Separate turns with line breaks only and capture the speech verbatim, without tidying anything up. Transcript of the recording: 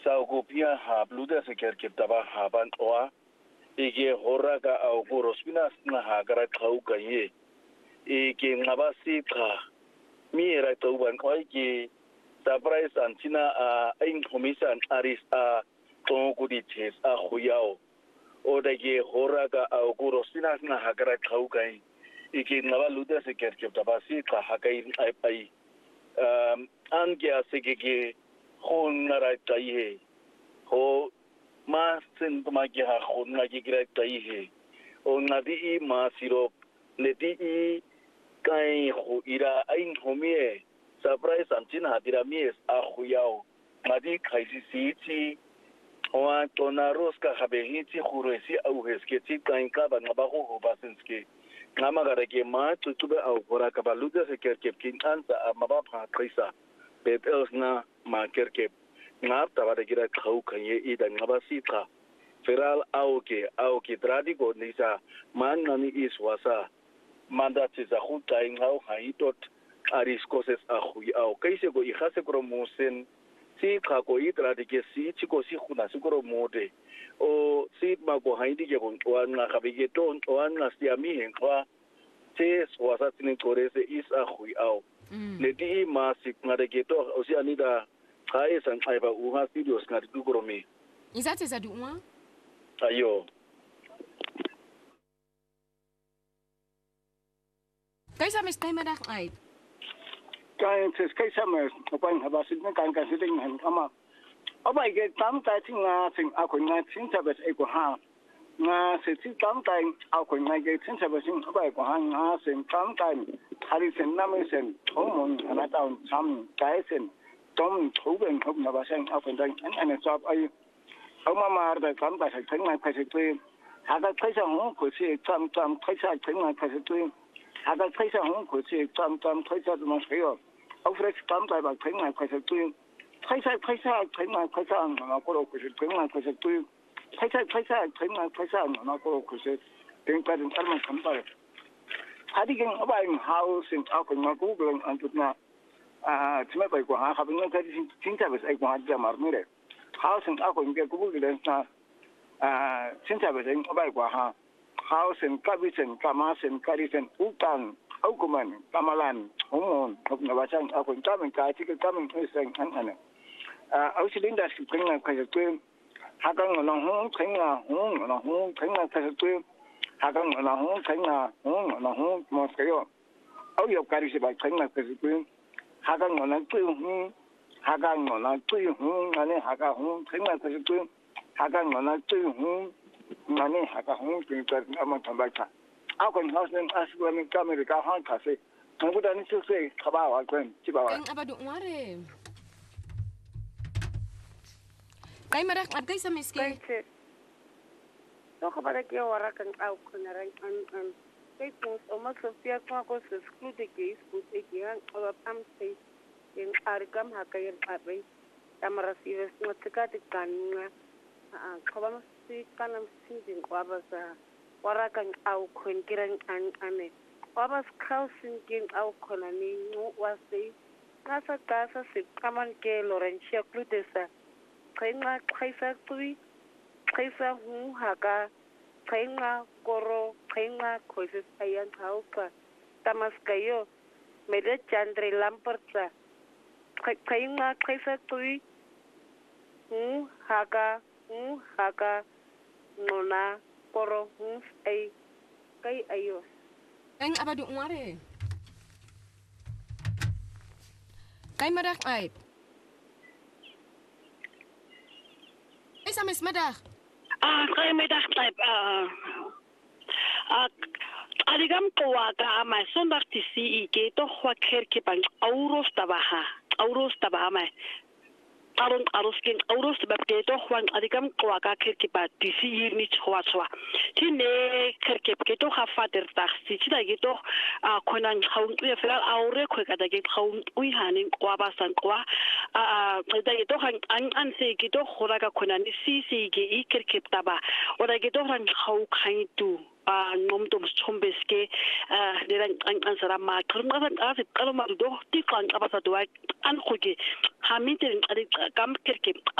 sa go pia ha bluda se ker ke taba ha ban oa ike horaga au gorospina na ha gara khau ka ye ike ngaba si kha mi era to ban oa ke surprise antina a in commission aris a to go di test a khuyao o da ke horaga au gorospina na ha gara khau ka ike ngaba luda se ker ke taba si kha ha kai ai ai um an ke ase ke ke khon na ra tai he ho ma sen ma ke ha khon na ke gra tai he o na di i ma siro le di i kai ho ira ain homie surprise antin ha dira mies a khuyao ma di khai si si ti o a tona roska ha be hiti khuresi au heske ti kai ka ba na ba ho ba senske ngama ga ke ma tu tu be au gora ka ba luda se ker ke kin ansa ma ba pha kaisa bet elsna ma ker ke ngap ta ba de gira khau khanye I da ngaba sita feral auke auke tradigo nisa man nani iswasa manda tsa khu tai ngau hai tot aris koses a khu au kaise go I khase kro musen si kha ko I tradige si chi ko si khuna si kro mode o si ma go hai di ke go wa nga ga be ke ton wa nga sia mi hen kwa se swasa tini korese is a khu au le di ma si nga de ke to o si anida kai san ai ba u ha studios nga du kro mi
Izate za du uma
ayo
Kaisa mes kai madak ai
kai tes kai sama apa yang habis ni kan kan sedang han ama apa ke tam tai tinga sing aku nga tin sabes e ko ha nga se ti tam tai aku nga ke tin sabes sing apa ko ha nga sing tam tai hari sen na me sen thomon ana taun sam kai sen tom thuben khop na ba sang aku dan an an sab ai au ma mar da tam tai sai thang na kai se tu ha ga kai sa ho ko se tam tam kai sa thang na kai se tu ha ga kai sa ho ko se tam tam kai sa ma se yo au fresh tam tai ba thang na kai se tu kai sa kai sa thang na kai sa na ko ro ko se thang na kai se tu kai sa kai sa thang na kai sa na ko ro ko se teng pa den alman kam pa hadi gen abai house in ta ko ma google an tut na a tme bai ko ha ha bin ka tin tin ta bas ai ko ha ja mar mire house in ta ko nge google den na a tin ta bas ai abai ko ha house in kabisen kamasen karisen utan aukuman kamalan homon hok na basang ako tamen ka ti ka tamen sen an an a au silinda si prenga ka tu hagang na hong prenga hong na hong prenga ka tu hagang na hong prenga hong na hong mo kayo au yo kari si ba prenga ka tu hagang na tu hong hagang na tu hong ane haga hong prenga ka tu hagang na tu hong ane haga hong prenga ka ma tambaka ako house ng aswan ng kamera ka han kasi ang buda ni suse kabawa kwen cibawa
Kang abadu ngare Kay madak at kay sa miski
Kay so kabara ke wara kan au kunaran an an kay pus o magsofia ko ako sa school de case pus ekian o am say yung argam hakayan abay tamara siwes ngatika tikan ah kabama si kanam sindin kwaba sa warakan au kun kiran an ane wabas kausin kin au konani no wasi nasa kasa si kaman ke Lorencia Clutesa kainga kaisa tui kaisa hu haka kainga koro kainga koises ayan hauka tamas kayo mede chandre lamperta kainga kaisa tui hu haka hu haka nona koro hus ay kay ayos.
Ang abadu ngare. Kay madak ay. Ay sa mes madak.
Ah, kay madak type ah. Ah, aligam tuwa ka ama sondak ti si ke to khwa kher ke bang auros tabaha. Auros tabaha mai. Tarong aros king auros ba ke to khwan adigam kwa ka kher ke ba disi yirni chwa chwa tine kher ke ke to ha fader taxi chi da ke to a khonan khaun ya fela aure khwe ka da ke khaun ui hanin kwa ba san kwa a da ke to han an an se ke to khora ka khonan si si ke I kher ke ta ba ora ke to ran khau khai tu a nom tom chombeske a deran an an sara ma khrum ka ka se kalma do ti kan ka ba sa do an khoge ha mi te kam kher ke